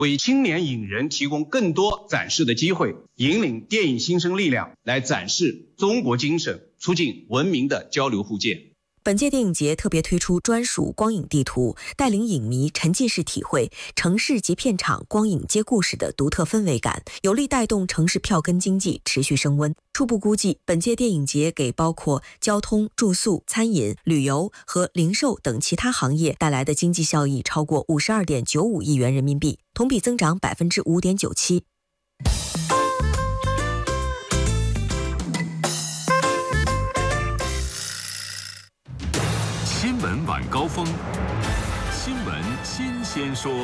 为青年影人提供更多展示的机会，引领电影新生力量来展示中国精神，促进文明的交流互鉴。 本届电影节特别推出专属光影地图，带领影迷沉浸式体会城市及片场光影接故事的独特氛围感，有力带动城市票根经济持续升温。初步估计，本届电影节给包括交通、住宿、餐饮、旅游和零售等其他行业带来的经济效益超过52.95亿元人民币，同比增长5.97%。 新闻晚高峰，新闻新鲜说。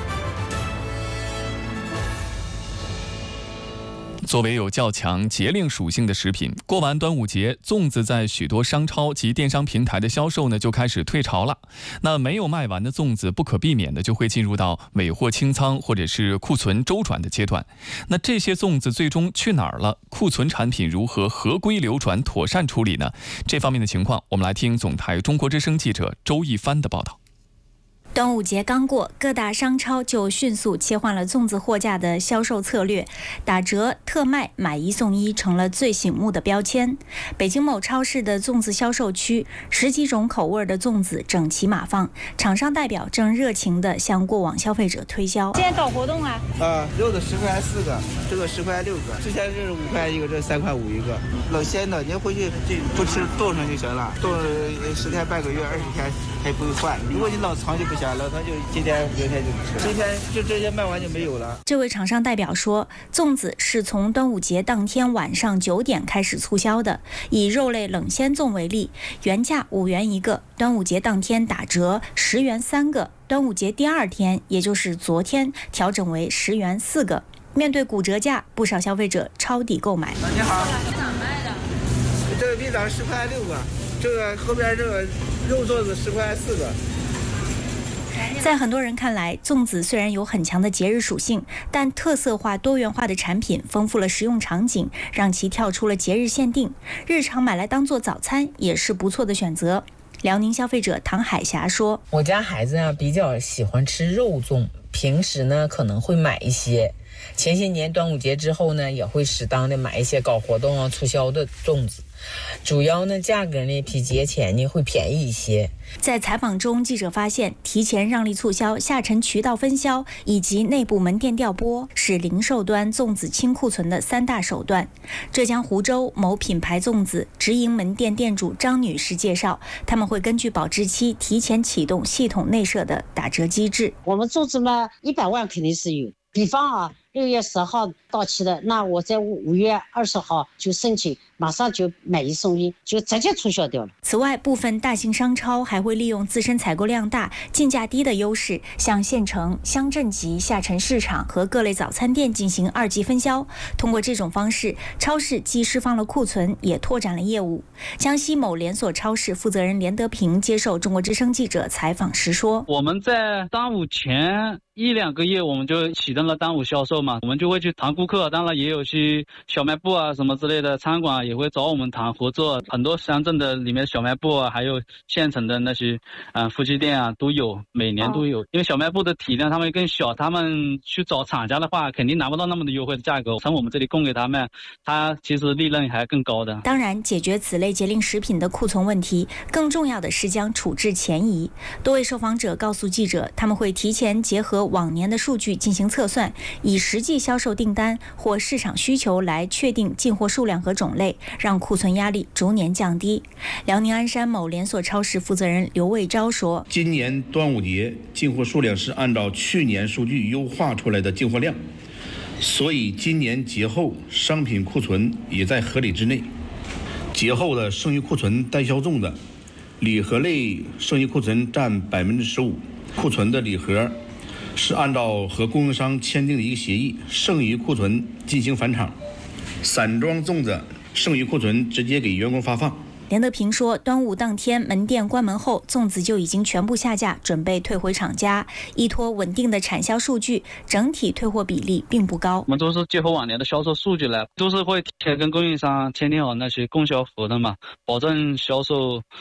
作为有较强节令属性的食品，过完端午节，粽子在许多商超及电商平台的销售呢就开始退潮了。那没有卖完的粽子，不可避免的就会进入到尾货清仓或者是库存周转的阶段。那这些粽子最终去哪儿了？库存产品如何合规流转、妥善处理呢？这方面的情况，我们来听总台中国之声记者周一帆的报道。 端午节刚过，各大商超就迅速切换了粽子货架的销售策略，打折、特卖、买一送一成了最醒目的标签。北京某超市的粽子销售区，10几种口味的粽子整齐码放，厂商代表正热情地向过往消费者推销。 现在搞活动啊！ 肉的10块4个，这个10块6个，之前是5块一个，这3块5一个。冷鲜的，您回去不吃冻上就行了，冻10天半个月、20天还不会坏。如果你冷藏就不行。老汤就今天明天就不吃，今天就这些卖完就没有了。 这位厂商代表说，粽子是从端午节当天晚上9点开始促销的。以肉类冷鲜粽为例，原价5元一个，端午节当天打折10元3个，端午节第2天，也就是昨天调整为10元4个。面对骨折价，不少消费者抄底购买。 你好，哪卖的？这个冰枣10块6个，这个后边这个肉粽子10块4个。 在很多人看来，粽子虽然有很强的节日属性，但特色化、多元化的产品丰富了食用场景，让其跳出了节日限定。日常买来当做早餐也是不错的选择。辽宁消费者唐海霞说：“ 我家孩子比较喜欢吃肉粽，平时呢可能会买一些。前些年端午节之后呢，也会适当的买一些搞活动促销的粽子。主要呢，价格呢比节前呢会便宜一些。” 在采访中，记者发现，提前让利促销、下沉渠道分销以及内部门店调拨是零售端粽子清库存的3大手段。浙江湖州某品牌粽子直营门店店主张女士介绍，他们会根据保质期提前启动系统内设的打折机制。 我们粽子嘛，100万肯定是有。比方6月10号到期的，那我在5月20号就申请，马上就买一送一，就直接促销掉了。 此外，部分大型商超还会利用自身采购量大、进价低的优势，向县城、乡镇级下沉市场和各类早餐店进行2级分销。通过这种方式，超市既释放了库存，也拓展了业务。江西某连锁超市负责人连德平接受中国之声记者采访时说：“ 我们在端午前1-2个月，我们就启动了端午销售嘛，我们就会去谈顾客，当然也有去小卖部啊什么之类的餐馆也会找我们谈合作，很多乡镇的里面小卖部啊，还有县城的那些夫妻店啊都有，每年都有。因为小卖部的体量他们更小，他们去找厂家的话，肯定拿不到那么的优惠的价格，从我们这里供给他们，他其实利润还更高的。 当然，解决此类节令食品的库存问题，更重要的是将处置前移。多位受访者告诉记者，他们会提前结合往年的数据进行测算，以实际销售订单或市场需求来确定进货数量和种类，让库存压力逐年降低。辽宁鞍山某连锁超市负责人刘卫昭说：“ 今年端午节进货数量是按照去年数据优化出来的进货量，所以今年节后商品库存也在合理之内。节后的剩余库存待销粽的礼盒类剩余库存占15%，库存的礼盒是按照和供应商签订的一个协议，剩余库存进行返厂，散装粽子剩余库存直接给员工发放。” 连德平说，端午当天门店关门后，粽子就已经全部下架，准备退回厂家。依托稳定的产销数据，整体退货比例并不高。 我们都是结合往年的销售数据来，都是会提前跟供应商签订好那些供销合同嘛，保证销售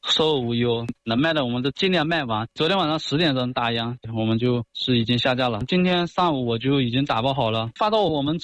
售后无忧，能卖的我们都尽量卖完。昨天晚上10点钟打烊，我们就是已经下架了。今天上午我就已经打包好了，发到我们